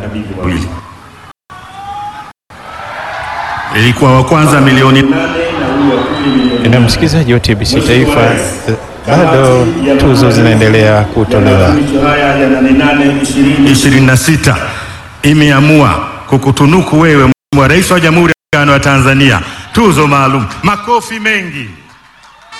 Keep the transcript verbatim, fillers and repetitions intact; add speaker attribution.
Speaker 1: nikabidhi wawili. Ilikuwa wa kwanza milioni nane.
Speaker 2: Na msikilizaji wa T B C Taifa, bado tuzo zinaendelea kutolewa.
Speaker 1: ishirini na sita imeamua kukutunuku wewe Mheshimiwa Rais wa Jamhuri ya Muungano wa Tanzania tuzo maalum. Makofi mengi.